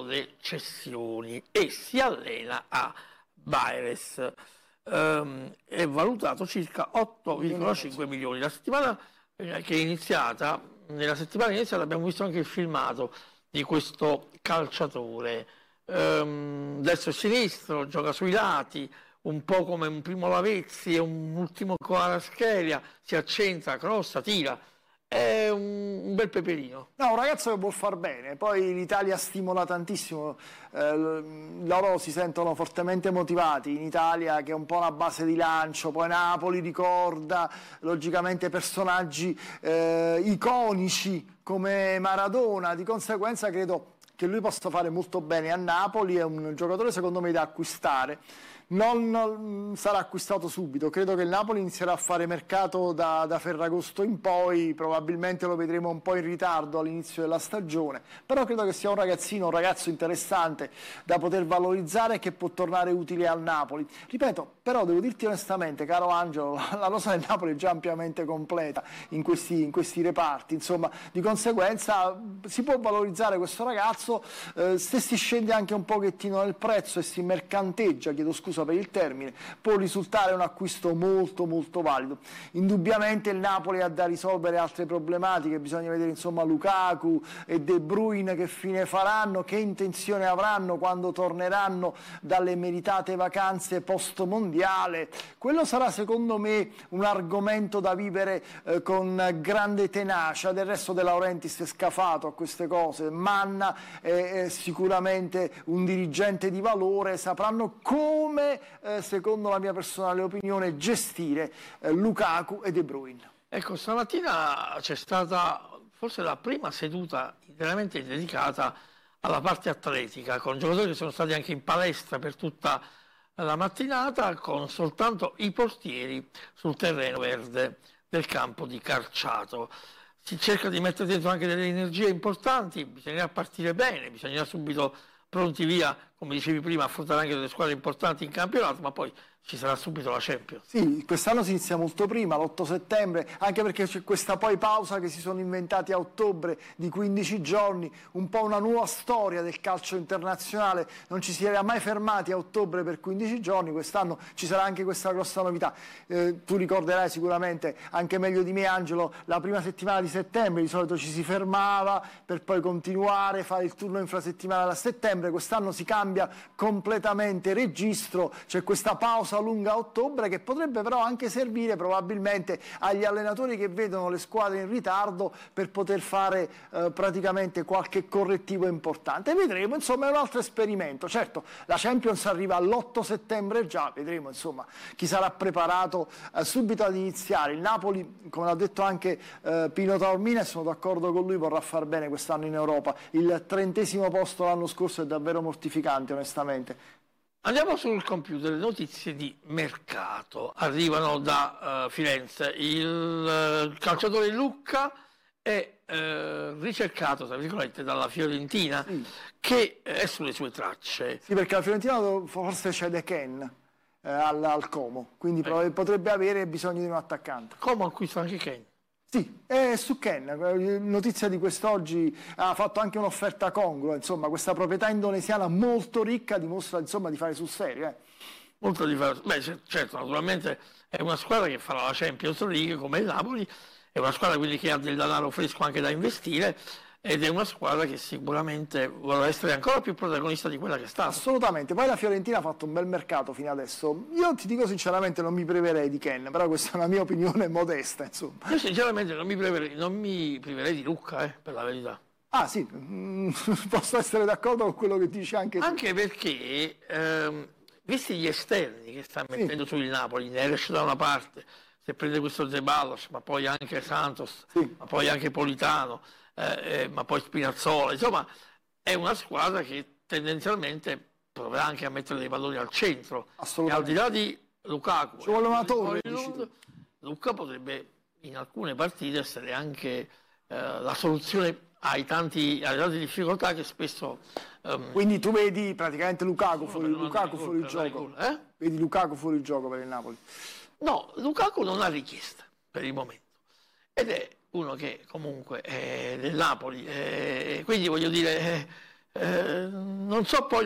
le cessioni e si allena a Baires. È valutato circa 8,5 milioni. La settimana che è iniziata, nella settimana iniziale abbiamo visto anche il filmato di questo calciatore, destro e sinistro, gioca sui lati, un po' come un Primo Lavezzi e un ultimo Kvaratskhelia, si accentra, crossa, tira. È un bel peperino. No, un ragazzo che vuol far bene, poi l'Italia stimola tantissimo, loro si sentono fortemente motivati in Italia, che è un po' una base di lancio, poi Napoli ricorda logicamente personaggi iconici come Maradona, di conseguenza credo che lui possa fare molto bene a Napoli, è un giocatore secondo me da acquistare. Non sarà acquistato subito, credo che il Napoli inizierà a fare mercato da Ferragosto in poi, probabilmente lo vedremo un po' in ritardo all'inizio della stagione, però credo che sia un ragazzino, un ragazzo interessante da poter valorizzare e che può tornare utile al Napoli. Ripeto, però devo dirti onestamente, caro Angelo, la rosa del Napoli è già ampiamente completa in questi reparti, insomma, di conseguenza si può valorizzare questo ragazzo, se si scende anche un pochettino nel prezzo e si mercanteggia, chiedo scusa per il termine, può risultare un acquisto molto molto valido. Indubbiamente il Napoli ha da risolvere altre problematiche, bisogna vedere insomma Lukaku e De Bruyne che fine faranno, che intenzione avranno quando torneranno dalle meritate vacanze post mondiale. Quello sarà secondo me un argomento da vivere con grande tenacia. Del resto De Laurentiis è scafato a queste cose, Manna è sicuramente un dirigente di valore, sapranno come secondo la mia personale opinione, gestire Lukaku e De Bruyne. Ecco, stamattina c'è stata forse la prima seduta interamente dedicata alla parte atletica, con giocatori che sono stati anche in palestra per tutta la mattinata, con soltanto i portieri sul terreno verde del campo di Carciato. Si cerca di mettere dentro anche delle energie importanti, bisognerà partire bene, bisognerà subito pronti via, come dicevi prima, affrontare anche delle squadre importanti in campionato, ma poi ci sarà subito la Champions. Sì, quest'anno si inizia molto prima, l'8 settembre, anche perché c'è questa poi pausa che si sono inventati a ottobre di 15 giorni, un po' una nuova storia del calcio internazionale, non ci si era mai fermati a ottobre per 15 giorni, quest'anno ci sarà anche questa grossa novità. Tu ricorderai sicuramente, anche meglio di me Angelo, la prima settimana di settembre di solito ci si fermava per poi continuare, fare il turno infrasettimanale a settembre, quest'anno si cambia completamente registro, c'è questa pausa lunga a ottobre che potrebbe però anche servire probabilmente agli allenatori che vedono le squadre in ritardo per poter fare praticamente qualche correttivo importante. Vedremo, insomma, è un altro esperimento. Certo, la Champions arriva all'8 settembre già, vedremo insomma chi sarà preparato subito ad iniziare. Il Napoli, come ha detto anche Pino Taormina, sono d'accordo con lui, vorrà far bene quest'anno in Europa. Il 30° posto l'anno scorso è davvero mortificante, onestamente. Andiamo sul computer, le notizie di mercato. Arrivano da Firenze. Il calciatore Lucca è ricercato, tra virgolette, dalla Fiorentina, sì, che è sulle sue tracce. Sì, perché la Fiorentina forse cede Ken al Como, quindi potrebbe avere bisogno di un attaccante. Como acquista anche Ken. Sì, è su Ken, notizia di quest'oggi, ha fatto anche un'offerta congrua, insomma questa proprietà indonesiana molto ricca dimostra insomma di fare sul serio. Molto di fare, beh certo, naturalmente è una squadra che farà la Champions League come il Napoli, è una squadra quindi che ha del denaro fresco anche da investire ed è una squadra che sicuramente vorrà essere ancora più protagonista di quella che sta. Assolutamente, poi la Fiorentina ha fatto un bel mercato fino adesso. Io ti dico sinceramente non mi priverei di Ken, però questa è una mia opinione modesta, insomma. Io sinceramente non mi priverei di Lucca, per la verità. Ah sì, posso essere d'accordo con quello che dici anche tu. Anche perché, visti gli esterni che sta mettendo sul Napoli, Neres da una parte, se prende questo Zeballos, ma poi anche Santos, ma poi anche Politano, ma poi Spinazzola, insomma è una squadra che tendenzialmente proverà anche a mettere dei palloni al centro. E al di là di Lukaku, ci vuole una torre, Lucca potrebbe in alcune partite essere anche la soluzione alle tante difficoltà che spesso... Quindi tu vedi praticamente Lukaku fuori gioco? Vedi Lukaku fuori gioco per il Napoli? No, Lukaku non ha richiesta per il momento ed è uno che comunque è del Napoli, quindi voglio dire Non so poi